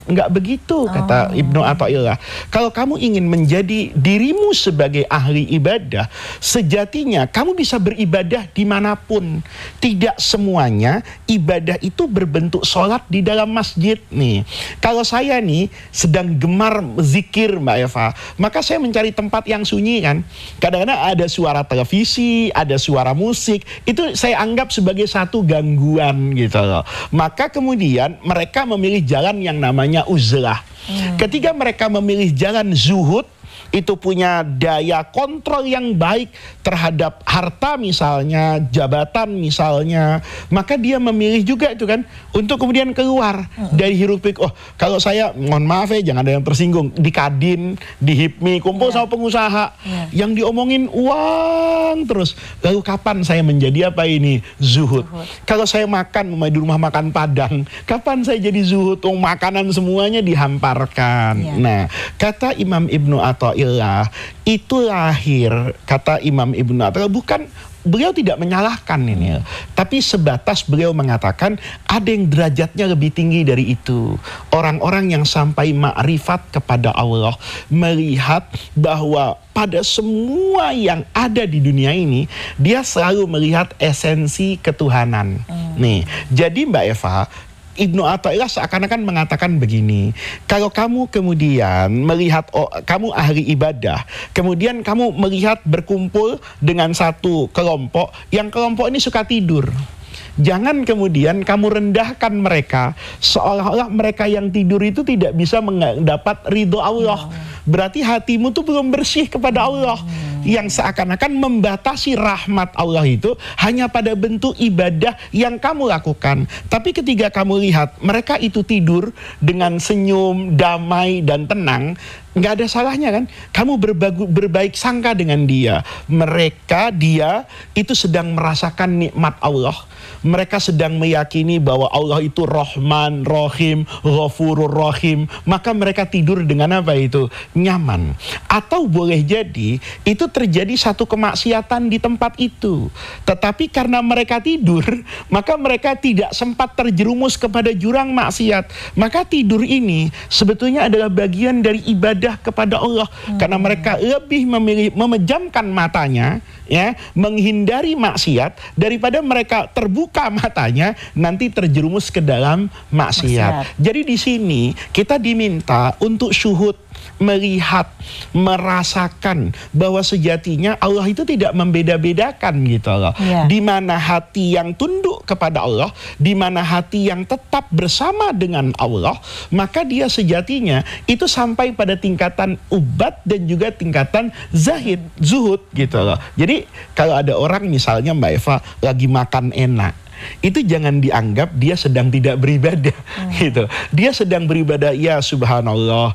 Enggak begitu, kata Ibnu Athaillah. Kalau kamu ingin menjadi dirimu sebagai ahli ibadah, sejatinya kamu bisa beribadah dimanapun. Tidak semuanya ibadah itu berbentuk sholat di dalam masjid nih. Kalau saya nih sedang gemar zikir Mbak Eva, maka saya mencari tempat yang sunyi kan. Kadang-kadang ada suara televisi, ada suara musik, itu saya anggap sebagai satu gangguan gitu loh. Maka kemudian mereka memilih jalan yang namanya uzlah. Ketika mereka memilih jalan zuhud, itu punya daya kontrol yang baik terhadap harta misalnya, jabatan misalnya, maka dia memilih juga itu kan untuk kemudian keluar dari hiruk pikuk. Oh, kalau saya mohon maaf ya, jangan ada yang tersinggung, di Kadin, di HIPMI, kumpul sama pengusaha yang diomongin uang terus. Lalu kapan saya menjadi apa ini? Zuhud. Kalau saya makan di rumah makan Padang, kapan saya jadi zuhud? Makanan semuanya dihamparkan. Nah, kata Imam Ibnu Athaillah, itu lahir, kata Imam Ibnu Athaillah, bukan, beliau tidak menyalahkan ini, tapi sebatas beliau mengatakan ada yang derajatnya lebih tinggi dari itu. Orang-orang yang sampai ma'rifat kepada Allah, melihat bahwa pada semua yang ada di dunia ini, dia selalu melihat esensi ketuhanan. Nih, jadi Mbak Eva, Ibnu Athaillah seakan-akan mengatakan begini, kalau kamu kemudian melihat kamu ahli ibadah, kemudian kamu melihat berkumpul dengan satu kelompok, yang kelompok ini suka tidur, jangan kemudian kamu rendahkan mereka, seolah-olah mereka yang tidur itu tidak bisa mendapat ridho Allah. Berarti hatimu tuh belum bersih kepada Allah, yang seakan-akan membatasi rahmat Allah itu hanya pada bentuk ibadah yang kamu lakukan. Tapi ketika kamu lihat mereka itu tidur dengan senyum, damai dan tenang, nggak ada salahnya kan kamu berbaik sangka dengan dia. Dia itu sedang merasakan nikmat Allah. Mereka sedang meyakini bahwa Allah itu Rahman, Rahim, Ghafurur Rahim. Maka mereka tidur dengan apa itu? Nyaman. Atau boleh jadi itu terjadi satu kemaksiatan di tempat itu, tetapi karena mereka tidur, maka mereka tidak sempat terjerumus kepada jurang maksiat. Maka tidur ini sebetulnya adalah bagian dari ibadah kepada Allah, karena mereka lebih memilih memejamkan matanya, ya, menghindari maksiat daripada mereka terbuka matanya nanti terjerumus ke dalam maksiat. Jadi di sini kita diminta untuk syuhud, melihat, merasakan bahwa sejatinya Allah itu tidak membeda-bedakan gitu loh. Di mana hati yang tunduk kepada Allah, di mana hati yang tetap bersama dengan Allah, maka dia sejatinya itu sampai pada tingkatan ubat dan juga tingkatan zahid, zuhud gitu loh. Jadi kalau ada orang misalnya Mbak Eva lagi makan enak, itu jangan dianggap dia sedang tidak beribadah gitu. Dia sedang beribadah, ya subhanallah,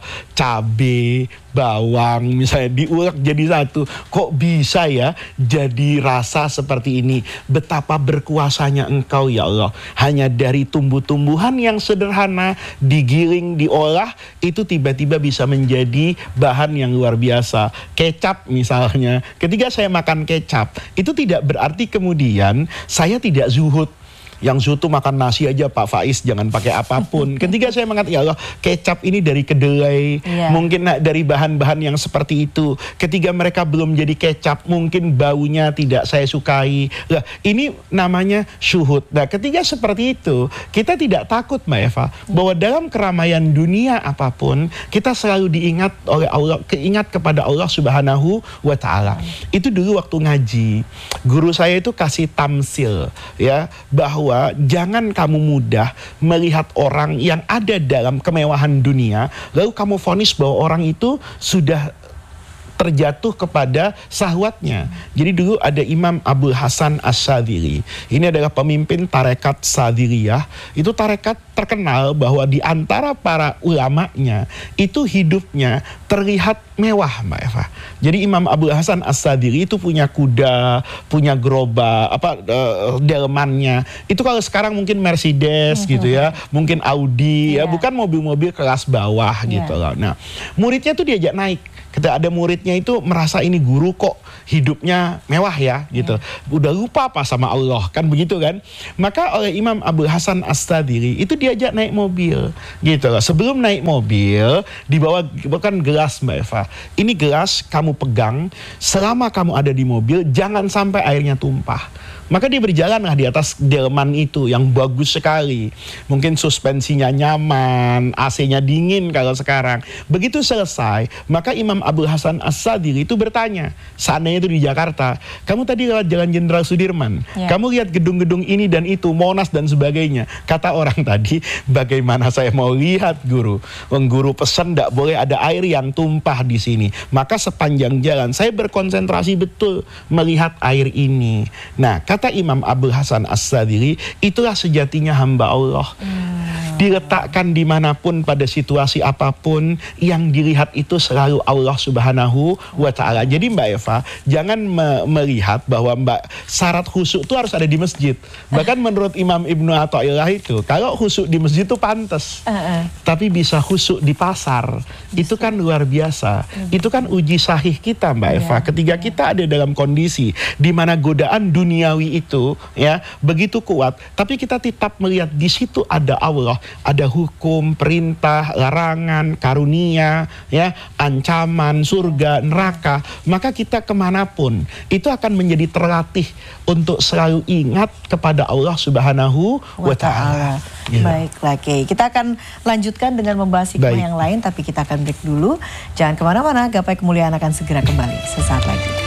cabai, bawang misalnya diulek jadi satu. Kok bisa ya jadi rasa seperti ini? Betapa berkuasanya Engkau ya Allah. Hanya dari tumbuh-tumbuhan yang sederhana digiling, diolah, itu tiba-tiba bisa menjadi bahan yang luar biasa. Kecap misalnya, ketika saya makan kecap, itu tidak berarti kemudian saya tidak zuhud. Yang zuhud makan nasi aja Pak Faiz, jangan pakai apapun. Ketika saya mengatakan, ya Allah, kecap ini dari kedelai, mungkin dari bahan-bahan yang seperti itu. Ketika mereka belum jadi kecap, mungkin baunya tidak saya sukai. Nah, ini namanya syuhud. Nah, ketika seperti itu, kita tidak takut Mbak Eva, bahwa dalam keramaian dunia apapun, kita selalu diingat oleh Allah, keingat kepada Allah Subhanahu wa Ta'ala. Itu dulu waktu ngaji, guru saya itu kasih tamsil, ya, bahwa jangan kamu mudah melihat orang yang ada dalam kemewahan dunia, lalu kamu vonis bahwa orang itu sudah terjatuh kepada syahwatnya. Jadi dulu ada Imam Abul Hasan As-Sadzili. Ini adalah pemimpin tarekat Sadziliyah. Itu tarekat terkenal bahwa di antara para ulamanya itu hidupnya terlihat mewah Mbak Eva. Jadi Imam Abul Hasan As-Sadzili itu punya kuda, punya gerobak, delmannya. Itu kalau sekarang mungkin Mercedes gitu ya, mungkin Audi ya, bukan mobil-mobil kelas bawah gitu loh. Nah, muridnya tuh diajak naik. Ketika ada muridnya itu merasa ini guru kok hidupnya mewah ya gitu. Udah lupa apa sama Allah, kan begitu kan? Maka oleh Imam Abu Hasan As-Sadili itu diajak naik mobil gitu loh. Sebelum naik mobil dibawa bukan gelas Mbak Eva. Ini gelas kamu pegang selama kamu ada di mobil, jangan sampai airnya tumpah. Maka dia berjalanlah di atas delman itu yang bagus sekali. Mungkin suspensinya nyaman, AC-nya dingin kalau sekarang. Begitu selesai, maka Imam Abu Hasan As-Sadili itu bertanya, seandainya itu di Jakarta, kamu tadi lewat Jalan Jenderal Sudirman, kamu lihat gedung-gedung ini dan itu, Monas dan sebagainya. Kata orang tadi, bagaimana saya mau lihat guru? Guru pesan tidak boleh ada air yang tumpah di sini. Maka sepanjang jalan saya berkonsentrasi betul melihat air ini. Nah, kata Imam Abu Hasan As-Sadili, itulah sejatinya hamba Allah. Diletakkan dimanapun pada situasi apapun, yang dilihat itu selalu Allah Subhanahu wa Ta'ala. Jadi Mbak Eva, jangan melihat bahwa syarat khusyuk itu harus ada di masjid. Bahkan menurut Imam Ibnu Athaillah itu, kalau khusyuk di masjid itu pantas, tapi bisa khusyuk di pasar, itu kan luar biasa. Itu kan uji sahih kita Mbak Eva. Ketika kita ada dalam kondisi di mana godaan duniawi itu ya begitu kuat, tapi kita tetap melihat di situ ada Allah, ada hukum, perintah, larangan, karunia, ya, ancaman, surga, neraka, maka kita kemanapun itu akan menjadi terlatih untuk selalu ingat kepada Allah Subhanahu wa Ta'ala. Baiklah, kita akan lanjutkan dengan membahas hikmah yang lain, tapi kita akan break dulu. Jangan kemana-mana, Gapai Kemuliaan akan segera kembali sesaat lagi.